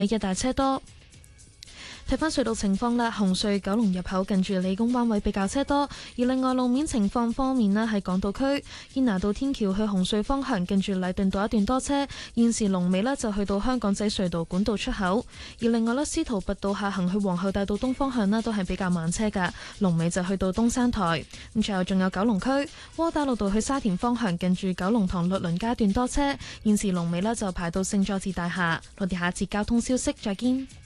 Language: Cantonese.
一帶車多。睇返隧道情況啦，紅隧九龍入口近住理工灣位比較車多，而另外路面情況方面呢，喺港島區堅拿道天橋去紅隧方向近住禮頓道一段多車，現時龍尾呢就去到香港仔隧道管道出口，而另外呢，司徒拔道下行去皇后大道東方向呢都係比較慢車㗎，龍尾就去到東山台。咁最後仲有九龍區窩打老道去沙田方向近住九龍塘律倫街段多車，現時龍尾呢就排到聖佐治大廈。我哋下一節交通消息再見。